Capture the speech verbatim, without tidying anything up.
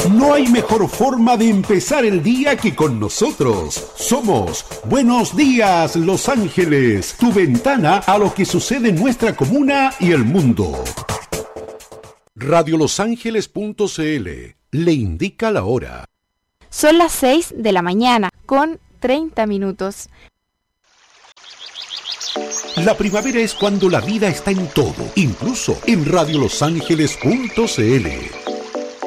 No hay mejor forma de empezar el día que con nosotros. Somos Buenos Días, Los Ángeles, tu ventana a lo que sucede en nuestra comuna y el mundo. radio los ángeles punto c l le indica la hora. Son las seis de la mañana con treinta minutos. La primavera es cuando la vida está en todo, incluso en radio los ángeles punto c l.